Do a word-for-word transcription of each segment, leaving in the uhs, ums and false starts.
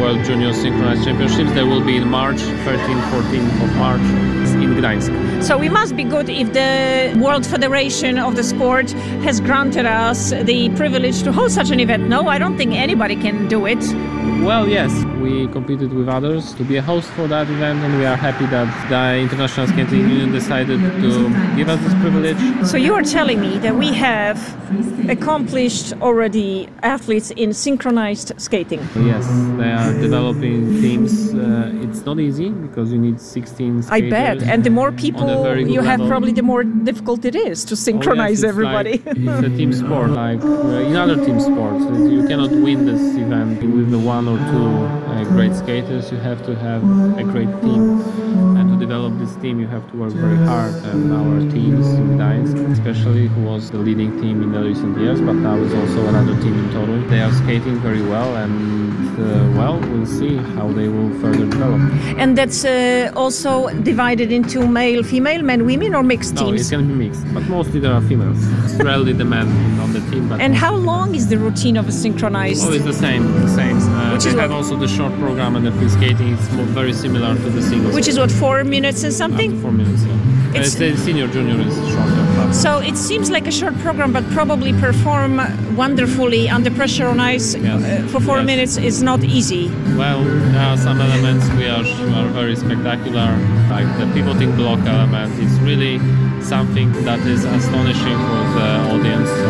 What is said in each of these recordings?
World Junior Synchronized Championships. They will be in March, thirteenth, fourteenth of March in Gdańsk. So we must be good if the World Federation of the sport has granted us the privilege to host such an event. No, I don't think anybody can do it. Well, yes, we competed with others to be a host for that event, and we are happy that the International Skating Union decided to give us this privilege. So you are telling me that we have accomplished already athletes in synchronized skating? Yes, they are developing teams. Uh, it's not easy because you need sixteen skaters. I bet, and the more people you have, level. probably the more difficult it is to synchronize oh, yes, it's everybody. Like, it's a team sport, like uh, in other team sports. You cannot win this event with the one or two uh, great skaters. You have to have a great team, and to develop this team you have to work very hard. And our teams in Gdańsk, especially, who was the leading team in the recent years, but now is also another team in Toruń. They are skating very well, and uh, well, we'll see how they will further develop. And that's uh, also divided into male, female, men, women, or mixed no, teams? No, it can be mixed, but mostly there are females. It's rarely the men on the team. But and how long is the routine of a synchronized? Oh, it's the same. The same. Uh, Which they is have what? Also the short program and the free skating. It's more, very similar to the singles. Which is what, four minutes and something? Uh, four minutes, yeah. It's, uh, the senior junior is shorter. So it seems like a short program, but probably perform wonderfully under pressure on ice yes. uh, for four yes. minutes is not easy. Well, there are some elements we are, are very spectacular, like the pivoting block element. It's really something that is astonishing for the audience. So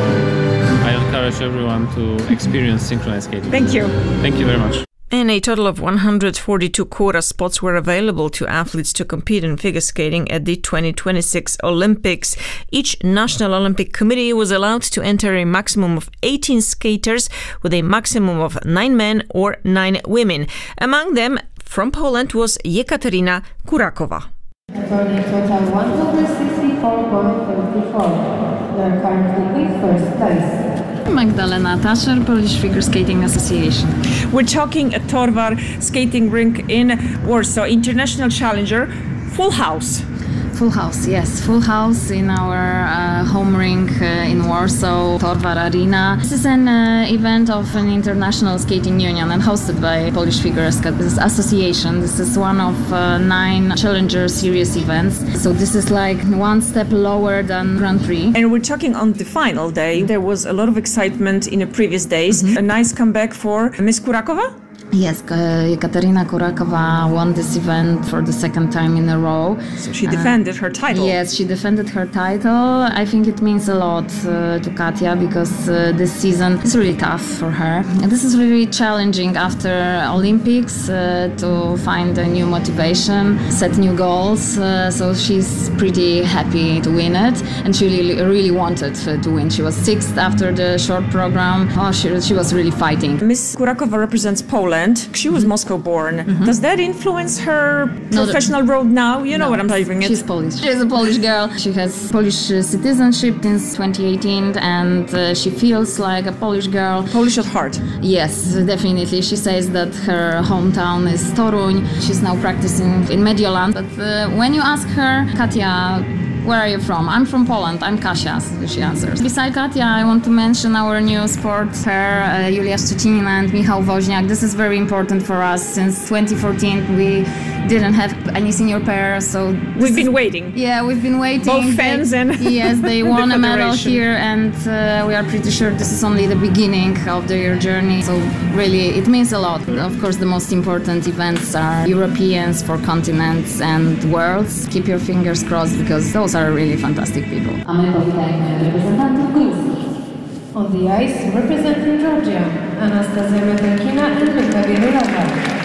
I encourage everyone to experience synchronized skating. Thank you. Thank you very much. And a total of one hundred forty-two quota spots were available to athletes to compete in figure skating at the twenty twenty-six Olympics. Each National Olympic Committee was allowed to enter a maximum of eighteen skaters, with a maximum of nine men or nine women. Among them, from Poland, was Jekaterina Kurakowa. Returning total one hundred sixty-four point three four. They are currently in first place. Magdalena Tascher, Polish Figure Skating Association. We're talking at Torwar skating rink in Warsaw, international challenger, full house. Full house, yes, full house in our uh, home rink uh, in Warsaw, Torwar Arena. This is an uh, event of an international skating union and hosted by Polish Figure Association. This is one of uh, nine Challenger Series events. So this is like one step lower than Grand Prix. And we're talking on the final day. There was a lot of excitement in the previous days. Mm-hmm. A nice comeback for Miss Kurakowa? Yes, uh, Katarina Kurakowa won this event for the second time in a row. So she defended uh, her title. Yes, she defended her title. I think it means a lot uh, to Katia because uh, this season is really tough for her. And this is really challenging after Olympics uh, to find a new motivation, set new goals. Uh, so she's pretty happy to win it, and she really, really wanted to win. She was sixth after the short program. Oh, she, she was really fighting. Miss Kurakowa represents Poland. She was Moscow born. Mm-hmm. Does that influence her professional no, road now? You know no, what I'm talking about. She's Polish. She's a Polish girl. She has Polish uh, citizenship since twenty eighteen, and uh, she feels like a Polish girl. Polish at heart. Yes, definitely. She says that her hometown is Toruń. She's now practicing in Mediolan. But uh, when you ask her, Katia, where are you from? I'm from Poland. I'm Kasia, she answers. Beside Katia, I want to mention our new sport pair, uh, Julia Szczecinina and Michał Woźniak. This is very important for us. Since twenty fourteen, we didn't have any senior pair, so... We've been waiting. Yeah, we've been waiting. Both fans they, and yes, they won the a medal here, and uh, we are pretty sure this is only the beginning of their journey. So really, it means a lot. Of course, the most important events are Europeans for continents and worlds. Keep your fingers crossed, because those are really fantastic people. A my powitajmy reprezentantów górskich. On the ice, representing Georgia, Anastasia Metelkina and Mika Bierulowa.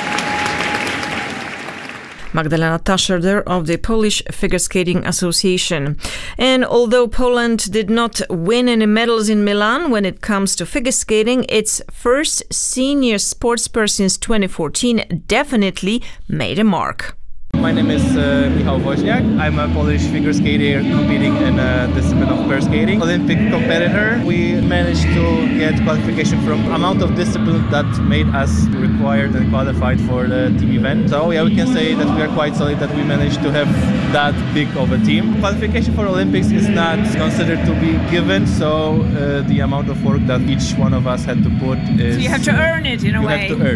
Magdalena Tascher there of the Polish Figure Skating Association. And although Poland did not win any medals in Milan when it comes to figure skating, its first senior sportsperson since twenty fourteen definitely made a mark. My name is uh, Michał Woźniak. I'm a Polish figure skater competing in a discipline of pair skating. Olympic competitor. We managed to get qualification from amount of discipline that made us required and qualified for the team event. So yeah, we can say that we are quite solid that we managed to have that big of a team. Qualification for Olympics is not considered to be given, so uh, the amount of work that each one of us had to put is... So you have to earn it in a you way. Have to earn.